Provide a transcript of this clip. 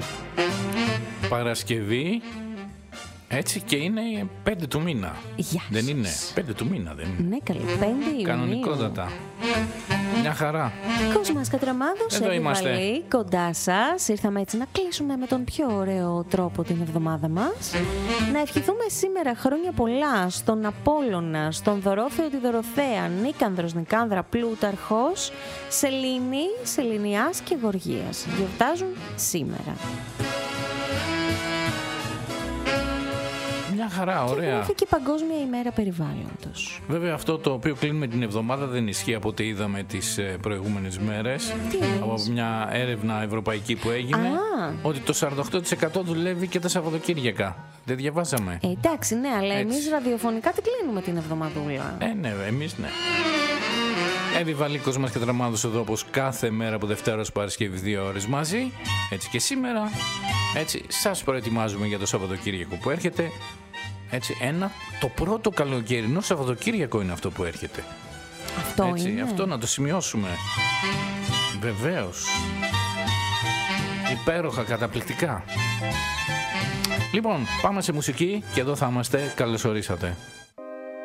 Παρασκευή. Έτσι και είναι 5 του μήνα. Γεια δεν σας. είναι 5 του μήνα, δεν είναι. Ναι, καλή. 5 Ιουνίου. Κανονικότατα. Μια χαρά. Κοσμάς Κατραμάδος, Εδώ είμαστε. Εύη, κοντά σας. Ήρθαμε έτσι να κλείσουμε με τον πιο ωραίο τρόπο την εβδομάδα μας. Να ευχηθούμε σήμερα χρόνια πολλά στον Απόλλωνα, στον Δωρόθεο τη Δωροθέα, Νίκανδρος, Νικάνδρα, Πλούταρχος, Σελήνη, Σεληνιάς και Γοργίας. Γιορτάζουν σήμερα. Μια χαρά, Και ωραία. γράφει και Παγκόσμια ημέρα περιβάλλοντος. Βέβαια αυτό το οποίο κλείνουμε την εβδομάδα δεν ισχύει από ό,τι είδαμε τις προηγούμενες μέρες. Τι εννοείς? Από μια έρευνα ευρωπαϊκή που έγινε, ότι το 48% δουλεύει και τα Σαββατοκύριακα. Δεν διαβάσαμε. Εντάξει, ναι, αλλά Έτσι. εμείς ραδιοφωνικά την κλείνουμε την εβδομαδούλα. Ναι, εμείς ναι. Εύη Βαλίκος μας και Τραμάδος εδώ όπως κάθε μέρα από Δευτέρα ως Παρασκευή 2 ώρες μαζί. Έτσι και σήμερα. Έτσι σας προετοιμάζουμε για το Σαββατοκύριακο που έρχεται. Έτσι το πρώτο καλοκαιρινό Σαββατοκύριακο είναι αυτό που έρχεται. Αυτό Έτσι, είναι. αυτό να το σημειώσουμε. Βεβαίως. Υπέροχα, καταπληκτικά. Λοιπόν, πάμε σε μουσική και εδώ θα είμαστε. Καλώς ορίσατε.